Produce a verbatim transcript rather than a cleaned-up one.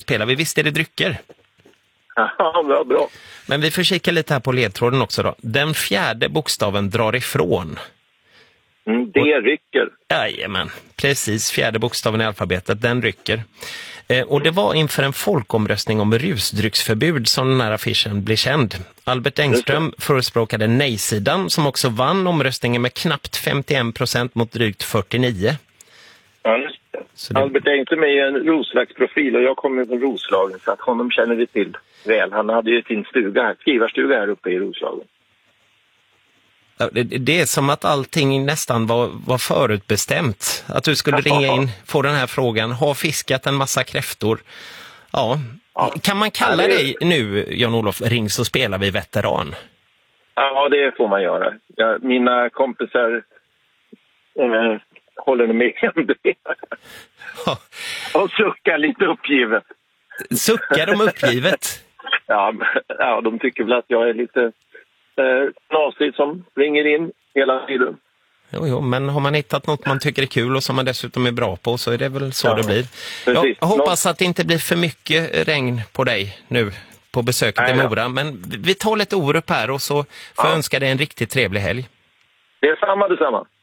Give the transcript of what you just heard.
spelar vi. Visst är det drycker? Ja, bra, bra. Men vi får kika lite här på ledtråden också då. Den fjärde bokstaven drar ifrån. Mm, det och, rycker. Jajamän, precis. Fjärde bokstaven i alfabetet, den rycker. Eh, och det var inför en folkomröstning om rusdrycksförbud som den här affischen blev känd. Albert Engström förespråkade nej-sidan som också vann omröstningen med knappt femtioen procent mot drygt fyrtionio. Ja, just det. Det... Albert Engström är ju en Roslagsprofil och jag kommer från Roslagen så att honom känner vi till väl. Han hade ju sin stuga här, skrivarstuga här uppe i Roslagen. Det, det är som att allting nästan var, var förutbestämt. Att du skulle ringa in, få den här frågan. Har fiskat en massa kräftor. Ja. ja. Kan man kalla ja, det... dig nu, Jan-Olof, ring så spelar vi veteran? Ja, det får man göra. Ja, mina kompisar äh, håller med om det. Ja. Och suckar lite uppgivet. Suckar de uppgivet? ja, ja, de tycker väl att jag är lite... knasigt som ringer in hela tiden. Jo, jo, men har man hittat något man tycker är kul och som man dessutom är bra på så är det väl så ja, det blir. Precis. Jag hoppas att det inte blir för mycket regn på dig nu på besöket Nej, i Mora. Ja. Men vi tar lite Orup här och så får ja. jag önska dig en riktigt trevlig helg. Det är samma, detsamma.